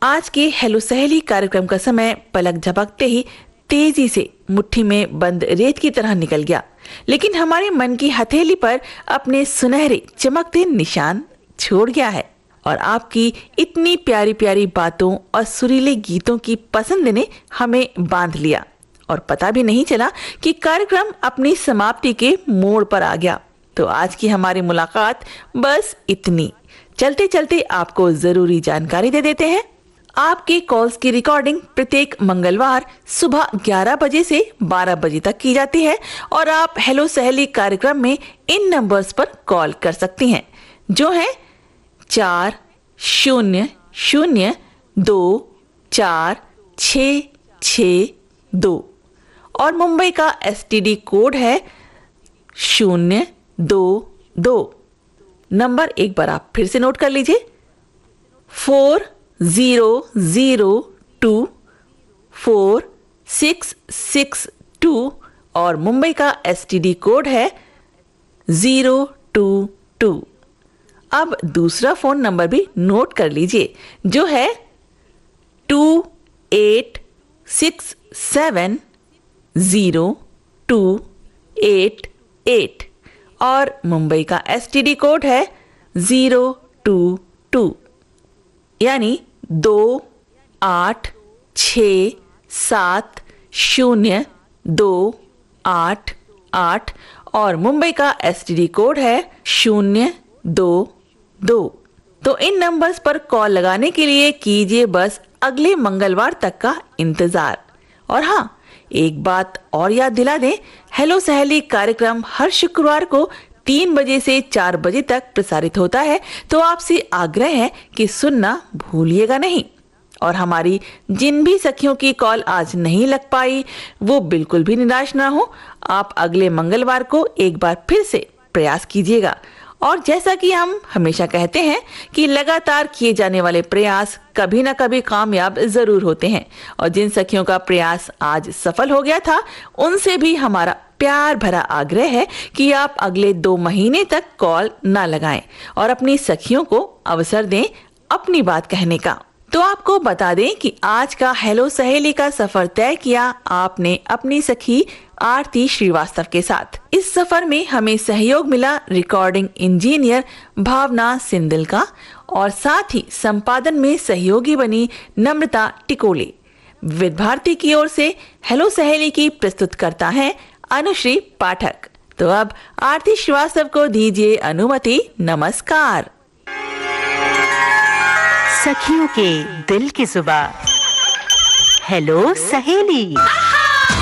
आज के हेलो सहेली कार्यक्रम का समय पलक झपकते ही तेजी से मुट्ठी में बंद रेत की तरह निकल गया, लेकिन हमारे मन की हथेली पर अपने सुनहरे चमकते निशान छोड़ गया है। और आपकी इतनी प्यारी प्यारी बातों और सुरीले गीतों की पसंद ने हमें बांध लिया और पता भी नहीं चला कि कार्यक्रम अपनी समाप्ति के मोड़ पर आ गया। तो आज की हमारी मुलाकात बस इतनी। चलते चलते आपको जरूरी जानकारी दे देते हैं। आपके कॉल्स की रिकॉर्डिंग प्रत्येक मंगलवार सुबह 11 बजे से 12 बजे तक की जाती है और आप हेलो सहेली कार्यक्रम में इन नंबर्स पर कॉल कर सकती हैं, जो है 4002466662 और मुंबई का STD कोड है 022। नंबर एक बार आप फिर से नोट कर लीजिए, 40024662 और मुंबई का STD कोड है 022। अब दूसरा फोन नंबर भी नोट कर लीजिए, जो है 28670288 और मुंबई का STD कोड है 022, यानी 28670288 और मुंबई का STD कोड है 022। तो इन नंबर्स पर कॉल लगाने के लिए कीजिए बस अगले मंगलवार तक का इंतजार। और हाँ, एक बात और याद दिला दें, हेलो सहेली कार्यक्रम हर शुक्रवार को 3 बजे से 4 बजे तक प्रसारित होता है, तो आपसे आग्रह है कि सुनना भूलिएगा नहीं। और हमारी जिन भी सखियों की कॉल आज नहीं लग पाई, वो बिल्कुल भी निराश ना हो। आप अगले मंगलवार को एक बार फिर से प्रयास कीजिएगा। और जैसा कि हम हमेशा कहते हैं कि लगातार किए जाने वाले प्रयास कभी ना कभी कामयाब जरूर होते हैं। और जिन सखियों का प्रयास आज सफल हो गया था, उनसे भी हमारा प्यार भरा आग्रह है कि आप अगले 2 महीने तक कॉल ना लगाएं और अपनी सखियों को अवसर दें अपनी बात कहने का। तो आपको बता दें कि आज का हेलो सहेली का सफर तय किया आपने अपनी सखी आरती श्रीवास्तव के साथ। इस सफर में हमें सहयोग मिला रिकॉर्डिंग इंजीनियर भावना सिंदल का और साथ ही संपादन में सहयोगी बनी नम्रता टिकोले। विद भारती की ओर से हेलो सहेली की प्रस्तुत करता है अनुश्री पाठक। तो अब आरती श्रीवास्तव को दीजिए अनुमति। नमस्कार। सखियों के दिल की जुबान, हेलो सहेली।